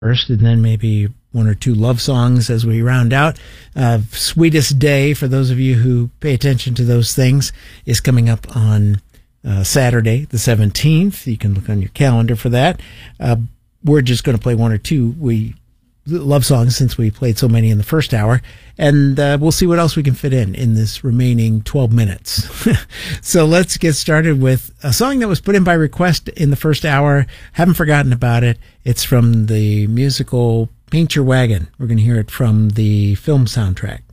first, and then maybe one or two love songs as we round out. Sweetest Day, for those of you who pay attention to those things, is coming up on Saturday, the 17th. You can look on your calendar for that. We're just going to play one or two love songs since we played so many in the first hour, and we'll see what else we can fit in this remaining 12 minutes. So let's get started with a song that was put in by request in the first hour. Haven't forgotten about it. It's from the musical Paint Your Wagon. We're going to hear it from the film soundtrack.